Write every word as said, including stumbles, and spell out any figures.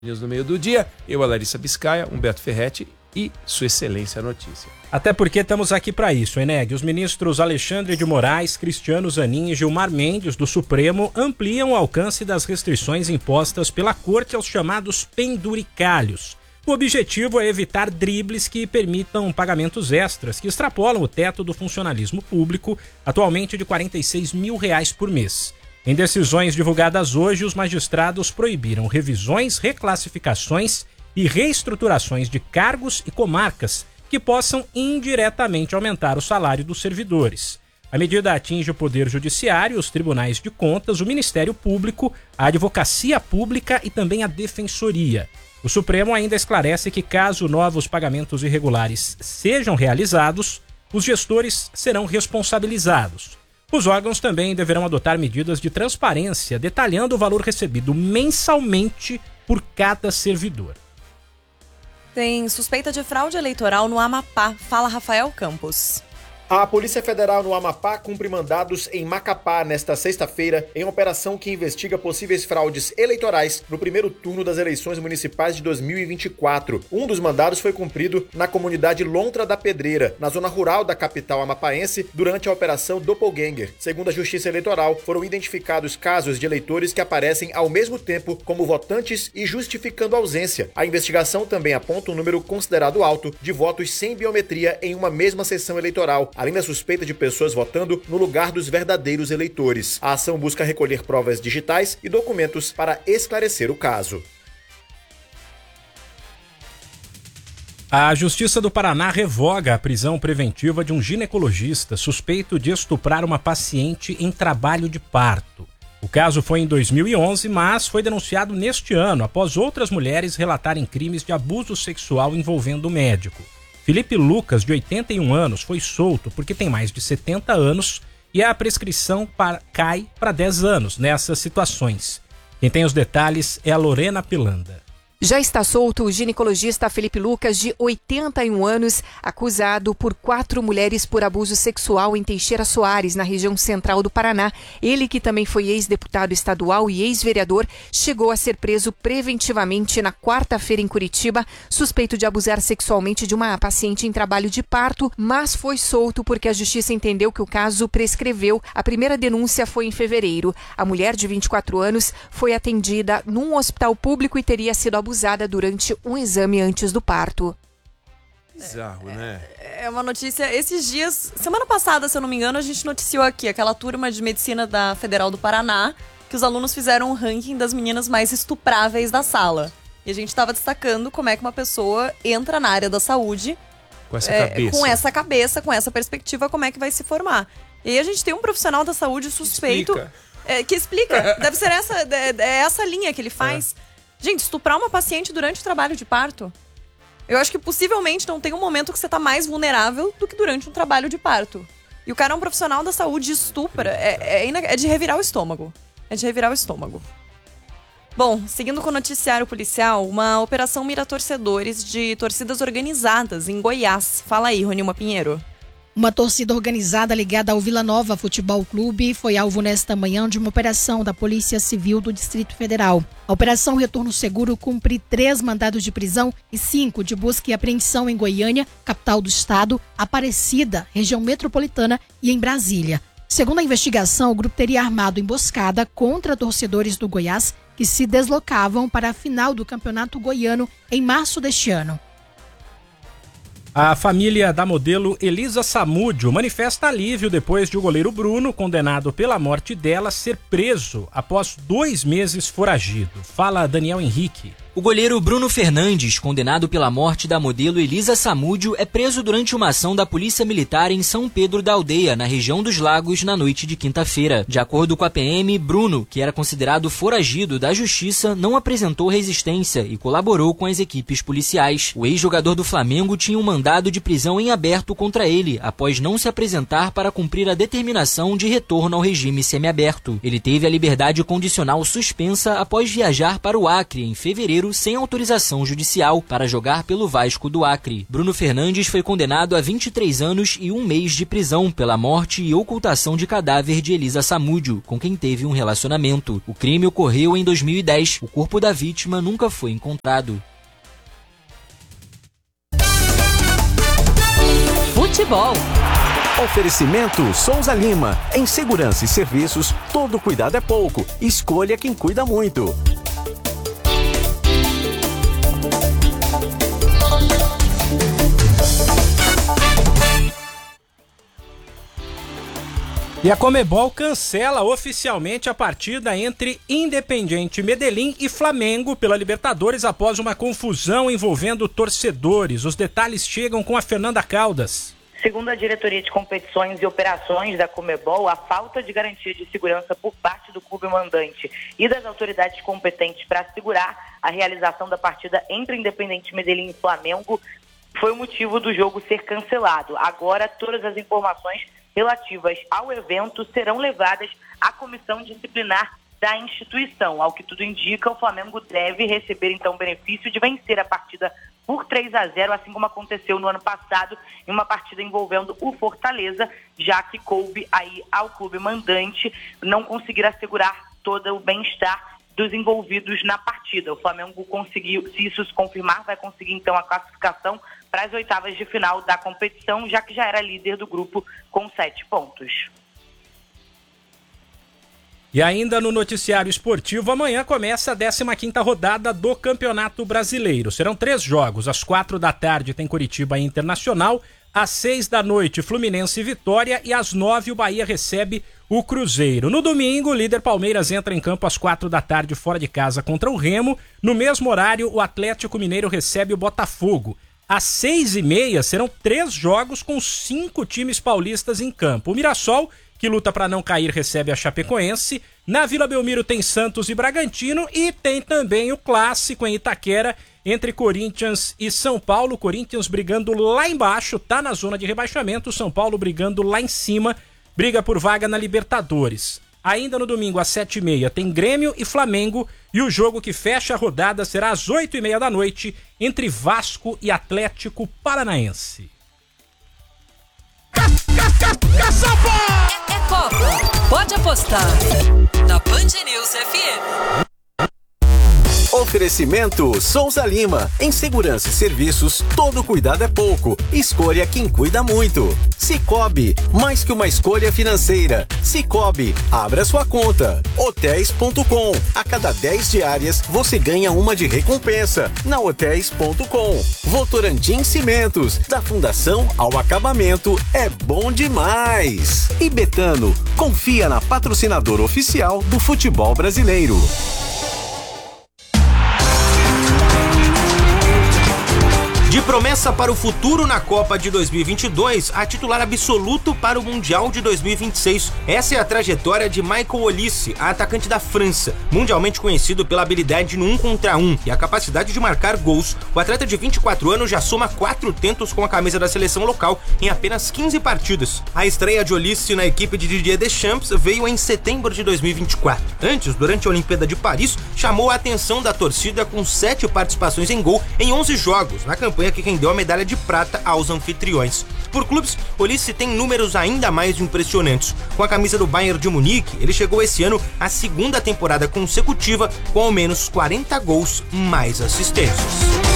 No meio do dia, eu, a Larissa Biscaia, Humberto Ferretti e Sua Excelência a Notícia. Até porque estamos aqui para isso, Eneg. Os ministros Alexandre de Moraes, Cristiano Zanin e Gilmar Mendes, do Supremo, ampliam o alcance das restrições impostas pela Corte aos chamados penduricalhos. O objetivo é evitar dribles que permitam pagamentos extras, que extrapolam o teto do funcionalismo público, atualmente de quarenta e seis mil reais por mês. Em decisões divulgadas hoje, os magistrados proibiram revisões, reclassificações e reestruturações de cargos e comarcas que possam indiretamente aumentar o salário dos servidores. A medida atinge o Poder Judiciário, os Tribunais de Contas, o Ministério Público, a Advocacia Pública e também a Defensoria. O Supremo ainda esclarece que, caso novos pagamentos irregulares sejam realizados, os gestores serão responsabilizados. Os órgãos também deverão adotar medidas de transparência, detalhando o valor recebido mensalmente por cada servidor. Tem suspeita de fraude eleitoral no Amapá. Fala Rafael Campos. A Polícia Federal no Amapá cumpre mandados em Macapá nesta sexta-feira em uma operação que investiga possíveis fraudes eleitorais no primeiro turno das eleições municipais de dois mil e vinte e quatro. Um dos mandados foi cumprido na comunidade Lontra da Pedreira, na zona rural da capital amapaense, durante a operação Doppelganger. Segundo a Justiça Eleitoral, foram identificados casos de eleitores que aparecem ao mesmo tempo como votantes e justificando ausência. A investigação também aponta um número considerado alto de votos sem biometria em uma mesma sessão eleitoral, além da suspeita de pessoas votando no lugar dos verdadeiros eleitores. A ação busca recolher provas digitais e documentos para esclarecer o caso. A Justiça do Paraná revoga a prisão preventiva de um ginecologista suspeito de estuprar uma paciente em trabalho de parto. O caso foi em dois mil e onze, mas foi denunciado neste ano, após outras mulheres relatarem crimes de abuso sexual envolvendo o médico. Felipe Lucas, de oitenta e um anos, foi solto porque tem mais de setenta anos e a prescrição para, cai para dez anos nessas situações. Quem tem os detalhes é a Lorena Pilanda. Já está solto o ginecologista Felipe Lucas, de oitenta e um anos, acusado por quatro mulheres por abuso sexual em Teixeira Soares, na região central do Paraná. Ele, que também foi ex-deputado estadual e ex-vereador, chegou a ser preso preventivamente na quarta-feira em Curitiba, suspeito de abusar sexualmente de uma paciente em trabalho de parto, mas foi solto porque a justiça entendeu que o caso prescreveu. A primeira denúncia foi em fevereiro. A mulher, de vinte e quatro anos, foi atendida num hospital público e teria sido abusada abusada durante um exame antes do parto. Bizarro, né? É uma notícia, esses dias, semana passada, se eu não me engano, a gente noticiou aqui aquela turma de medicina da Federal do Paraná, que os alunos fizeram um ranking das meninas mais estupráveis da sala. E a gente estava destacando como é que uma pessoa entra na área da saúde com essa é, cabeça. Com essa cabeça, com essa perspectiva, como é que vai se formar. E aí a gente tem um profissional da saúde suspeito Explica. É, que explica. Deve ser essa, é, é essa linha que ele faz. É. Gente, estuprar uma paciente durante o trabalho de parto, eu acho que possivelmente não tem um momento que você tá mais vulnerável do que durante um trabalho de parto. E o cara é um profissional da saúde, estupra, é, é, é de revirar o estômago. É de revirar o estômago. Bom, seguindo com o noticiário policial, uma operação mira torcedores de torcidas organizadas em Goiás. Fala aí, Ronilma Pinheiro. Uma torcida organizada ligada ao Vila Nova Futebol Clube foi alvo nesta manhã de uma operação da Polícia Civil do Distrito Federal. A Operação Retorno Seguro cumpre três mandados de prisão e cinco de busca e apreensão em Goiânia, capital do estado, Aparecida, região metropolitana e em Brasília. Segundo a investigação, o grupo teria armado emboscada contra torcedores do Goiás que se deslocavam para a final do Campeonato Goiano em março deste ano. A família da modelo Elisa Samúdio manifesta alívio depois de o goleiro Bruno, condenado pela morte dela, ser preso após dois meses foragido. Fala Daniel Henrique. O goleiro Bruno Fernandes, condenado pela morte da modelo Elisa Samúdio, é preso durante uma ação da Polícia Militar em São Pedro da Aldeia, na região dos Lagos, na noite de quinta-feira. De acordo com a P M, Bruno, que era considerado foragido da Justiça, não apresentou resistência e colaborou com as equipes policiais. O ex-jogador do Flamengo tinha um mandado de prisão em aberto contra ele, após não se apresentar para cumprir a determinação de retorno ao regime semiaberto. Ele teve a liberdade condicional suspensa após viajar para o Acre, em fevereiro Janeiro sem autorização judicial para jogar pelo Vasco do Acre. Bruno Fernandes foi condenado a vinte e três anos e um mês de prisão pela morte e ocultação de cadáver de Elisa Samúdio, com quem teve um relacionamento. O crime ocorreu em dois mil e dez. O corpo da vítima nunca foi encontrado. Futebol. Oferecimento Souza Lima. Em segurança e serviços, todo cuidado é pouco. Escolha quem cuida muito. E a Conmebol cancela oficialmente a partida entre Independiente Medellín e Flamengo pela Libertadores após uma confusão envolvendo torcedores. Os detalhes chegam com a Fernanda Caldas. Segundo a Diretoria de Competições e Operações da Conmebol, a falta de garantia de segurança por parte do clube mandante e das autoridades competentes para assegurar a realização da partida entre Independiente Medellín e Flamengo foi o motivo do jogo ser cancelado. Agora, todas as informações relativas ao evento serão levadas à comissão disciplinar da instituição. Ao que tudo indica, o Flamengo deve receber então o benefício de vencer a partida por três a zero, assim como aconteceu no ano passado em uma partida envolvendo o Fortaleza, já que coube aí ao clube mandante não conseguir assegurar todo o bem-estar dos envolvidos na partida. O Flamengo conseguiu, se isso se confirmar, vai conseguir então a classificação para as oitavas de final da competição, já que já era líder do grupo com sete pontos. E ainda no noticiário esportivo, amanhã começa a décima quinta rodada do Campeonato Brasileiro. Serão três jogos. Às quatro da tarde tem Coritiba e Internacional, às seis da noite Fluminense e Vitória e às nove o Bahia recebe o Cruzeiro. No domingo, o líder Palmeiras entra em campo às quatro da tarde fora de casa contra o Remo. No mesmo horário, o Atlético Mineiro recebe o Botafogo. Às seis e meia serão três jogos com cinco times paulistas em campo. O Mirassol, que luta para não cair, recebe a Chapecoense. Na Vila Belmiro tem Santos e Bragantino e tem também o clássico em Itaquera entre Corinthians e São Paulo. Corinthians brigando lá embaixo, tá na zona de rebaixamento. São Paulo brigando lá em cima, briga por vaga na Libertadores. Ainda no domingo às sete e meia tem Grêmio e Flamengo e o jogo que fecha a rodada será às oito e meia da noite entre Vasco e Atlético Paranaense. É, é Copa. Pode apostar. Na Band News F M. Oferecimento Souza Lima. Em segurança e serviços, todo cuidado é pouco. Escolha quem cuida muito. Cicobi, mais que uma escolha financeira. Cicobi, abra sua conta. Hotéis ponto com. A cada dez diárias, você ganha uma de recompensa. Na Hotéis ponto com. Votorantim Cimentos, da fundação ao acabamento, é bom demais. E Betano, confia na patrocinadora oficial do futebol brasileiro. De promessa para o futuro na Copa de dois mil e vinte e dois, a titular absoluto para o Mundial de dois mil e vinte e seis. Essa é a trajetória de Michael Olise, atacante da França, mundialmente conhecido pela habilidade no um contra um e a capacidade de marcar gols. O atleta de vinte e quatro anos já soma quatro tentos com a camisa da seleção local em apenas quinze partidas. A estreia de Olise na equipe de Didier Deschamps veio em setembro de dois mil e vinte e quatro. Antes, durante a Olimpíada de Paris, chamou a atenção da torcida com sete participações em gol em onze jogos, na campanha que rendeu a medalha de prata aos anfitriões. Por clubes, Olise tem números ainda mais impressionantes. Com a camisa do Bayern de Munique, ele chegou esse ano à segunda temporada consecutiva com ao menos quarenta gols mais assistências.